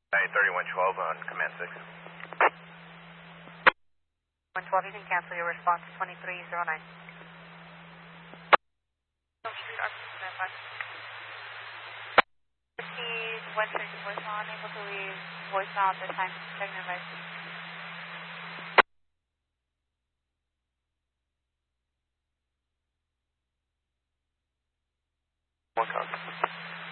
3112 on command 6. 112, you can cancel your response to 2309. Proceed, went straight to voicemail, unable to leave voicemail at this time. Check the device. One copy.